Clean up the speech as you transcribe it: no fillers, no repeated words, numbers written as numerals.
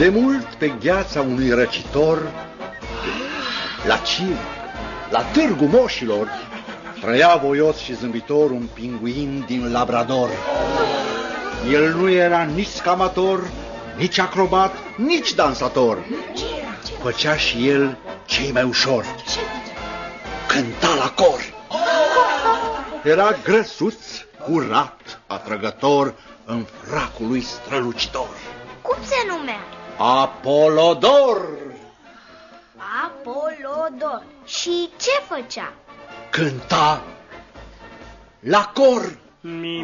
De mult pe gheața unui răcitor, la Cir, la Târgu Moșilor, trăia voios și zâmbitor un pinguin din Labrador. El nu era nici scamator, nici acrobat, nici dansator. Făcea și el ce-i mai ușor: cânta la cor. Era grăsuț, curat, atrăgător, în fracul lui strălucitor. Cum se numea? Apolodor. Apolodor. Și ce făcea? Cânta la cor.